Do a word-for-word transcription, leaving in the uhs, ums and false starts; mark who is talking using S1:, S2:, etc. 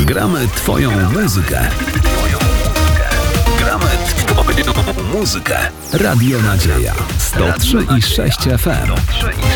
S1: Gramy twoją muzykę. Gramy twoją muzykę. Radio Nadzieja sto trzy i sześć F M.